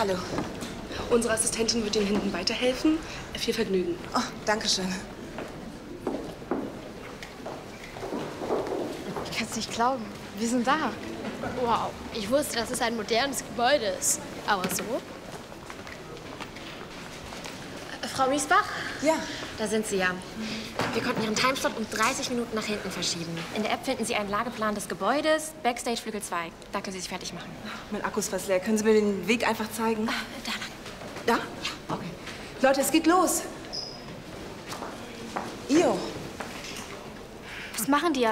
Hallo. Unsere Assistentin wird Ihnen hinten weiterhelfen. Viel Vergnügen. Oh, danke schön. Ich kann es nicht glauben. Wir sind da. Wow, ich wusste, dass es ein modernes Gebäude ist. Aber so? Frau Miesbach? Ja. Da sind Sie ja. Wir konnten Ihren Timeslot um 30 Minuten nach hinten verschieben. In der App finden Sie einen Lageplan des Gebäudes, Backstage Flügel 2. Da können Sie sich fertig machen. Mein Akku ist fast leer. Können Sie mir den Weg einfach zeigen? Da lang. Da? Ja. Okay. Leute, es geht los. Io. Was machen die